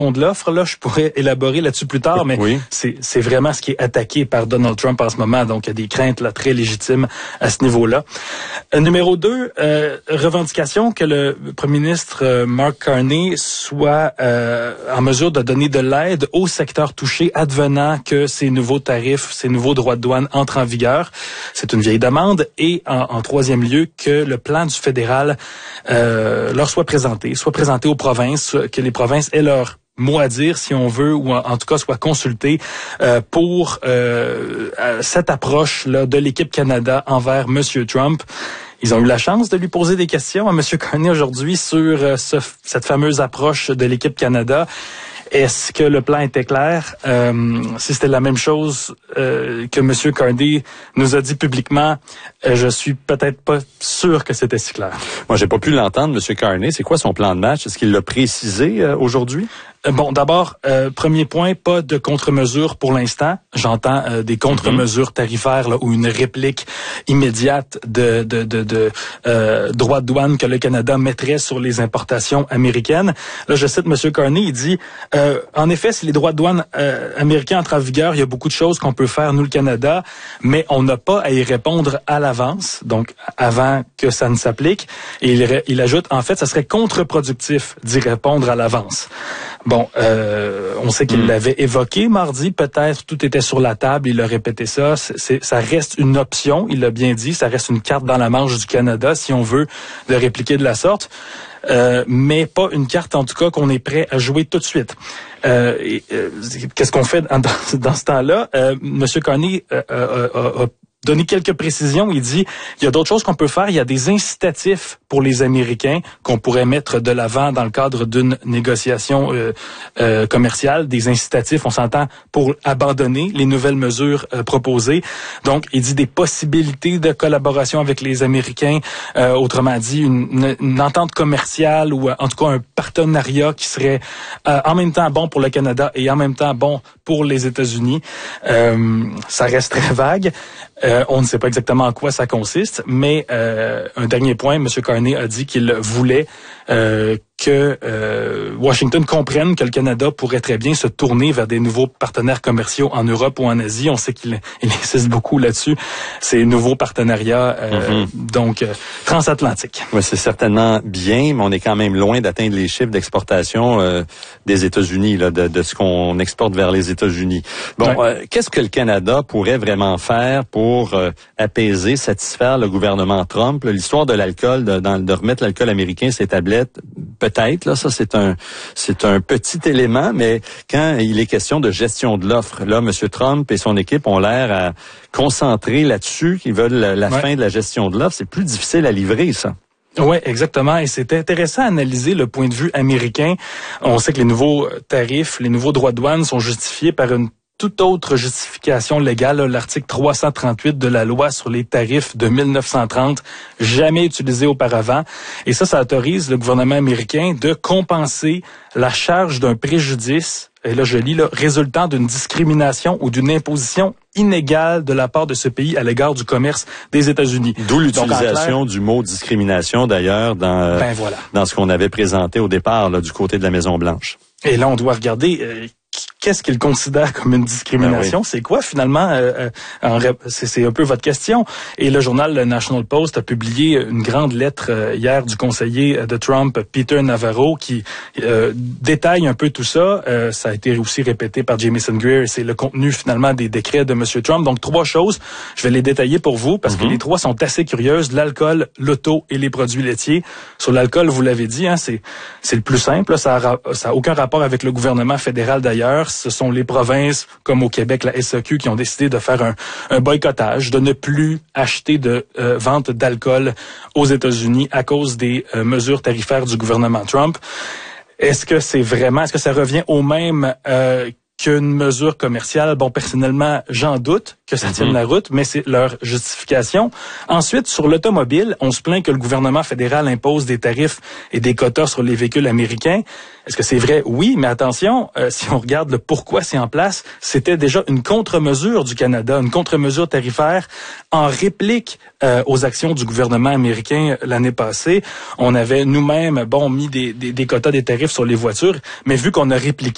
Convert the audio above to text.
de l'offre, là, je pourrais élaborer là-dessus plus tard, mais oui. c'est vraiment ce qui est attaqué par Donald Trump en ce moment. Donc, il y a des craintes là très légitimes à ce niveau-là. Numéro 2, revendication que le premier ministre Mark Carney soit en mesure de donner de l'aide au secteur touché advenant que ces nouveaux tarifs, ces nouveaux droits de douane entrent en vigueur. C'est une vieille demande. Et en troisième lieu, que le plan du fédéral leur soit présenté aux provinces, que les provinces aient leur mot à dire, si on veut, ou en tout cas soit consulté pour cette approche-là de l'équipe Canada envers M. Trump. Ils ont eu la chance de lui poser des questions à M. Carney aujourd'hui sur cette fameuse approche de l'équipe Canada. Est-ce que le plan était clair? Si c'était la même chose que M. Carney nous a dit publiquement, je suis peut-être pas sûr que c'était si clair. Moi, j'ai pas pu l'entendre, M. Carney. C'est quoi son plan de match? Est-ce qu'il l'a précisé aujourd'hui? Bon, d'abord, premier point, pas de contre-mesures pour l'instant. J'entends des contre-mesures tarifaires là, ou une réplique immédiate de droits de douane que le Canada mettrait sur les importations américaines. Là, je cite M. Carney, il dit en effet, si les droits de douane américains entrent en vigueur, il y a beaucoup de choses qu'on peut faire, nous, le Canada, mais on n'a pas à y répondre à l'avance, donc avant que ça ne s'applique. Et il ajoute, en fait, ça serait contre-productif d'y répondre à l'avance. Bon, on sait qu'il l'avait évoqué mardi, peut-être tout était sur la table, il a répété ça, ça reste une option, il l'a bien dit, ça reste une carte dans la manche du Canada si on veut le répliquer de la sorte, mais pas une carte en tout cas qu'on est prêt à jouer tout de suite. Qu'est-ce qu'on fait dans ce temps-là? Monsieur Carney a donner quelques précisions. Il dit, il y a d'autres choses qu'on peut faire. Il y a des incitatifs pour les Américains qu'on pourrait mettre de l'avant dans le cadre d'une négociation commerciale. Des incitatifs, on s'entend, pour abandonner les nouvelles mesures proposées. Donc, il dit des possibilités de collaboration avec les Américains. Autrement dit, une entente commerciale ou en tout cas un partenariat qui serait en même temps bon pour le Canada et en même temps bon pour les États-Unis. Ça reste très vague. On ne sait pas exactement en quoi ça consiste, mais un dernier point, M. Carney a dit qu'il voulait que Washington comprenne que le Canada pourrait très bien se tourner vers des nouveaux partenaires commerciaux en Europe ou en Asie. On sait qu'il insiste beaucoup là-dessus. Ces nouveaux partenariats donc transatlantiques. Oui, c'est certainement bien, mais on est quand même loin d'atteindre les chiffres d'exportation des États-Unis, là, de ce qu'on exporte vers les États-Unis. Bon, qu'est-ce que le Canada pourrait vraiment faire pour apaiser, satisfaire le gouvernement Trump? L'histoire de l'alcool, de remettre l'alcool américain ses tablettes, peut-être, là, ça c'est un petit élément, mais quand il est question de gestion de l'offre, là, M. Trump et son équipe ont l'air à concentrer là-dessus, qu'ils veulent la fin de la gestion de l'offre. C'est plus difficile à livrer, ça. Oui, exactement. Et c'est intéressant à analyser le point de vue américain. On sait que les nouveaux tarifs, les nouveaux droits de douane sont justifiés par une toute autre justification légale, l'article 338 de la loi sur les tarifs de 1930, jamais utilisé auparavant. Et ça autorise le gouvernement américain de compenser la charge d'un préjudice, et là je lis, résultant d'une discrimination ou d'une imposition inégale de la part de ce pays à l'égard du commerce des États-Unis. D'où l'utilisation du mot discrimination, d'ailleurs, dans ce qu'on avait présenté au départ là, du côté de la Maison-Blanche. Et là, on doit regarder qu'est-ce qu'il considère comme une discrimination. Oui. C'est quoi, finalement? C'est un peu votre question. Et le journal le National Post a publié une grande lettre hier du conseiller de Trump, Peter Navarro, qui détaille un peu tout ça. Ça a été aussi répété par Jamieson Greer. C'est le contenu, finalement, des décrets de M. Trump. Donc, 3 choses. Je vais les détailler pour vous, parce que les 3 sont assez curieuses. L'alcool, l'auto et les produits laitiers. Sur l'alcool, vous l'avez dit, hein, c'est le plus simple. Ça a aucun rapport avec le gouvernement fédéral, d'ailleurs. Ce sont les provinces, comme au Québec, la SAQ, qui ont décidé de faire un boycottage, de ne plus acheter de vente d'alcool aux États-Unis à cause des mesures tarifaires du gouvernement Trump. Est-ce que ça revient au même qu'une mesure commerciale? Bon, personnellement, j'en doute que ça tienne la route, mais c'est leur justification. Ensuite, sur l'automobile, on se plaint que le gouvernement fédéral impose des tarifs et des quotas sur les véhicules américains. Est-ce que c'est vrai? Oui, mais attention, si on regarde le pourquoi c'est en place, c'était déjà une contre-mesure du Canada, une contre-mesure tarifaire en réplique aux actions du gouvernement américain l'année passée. On avait nous-mêmes, mis des quotas, des tarifs sur les voitures, mais vu qu'on a répliqué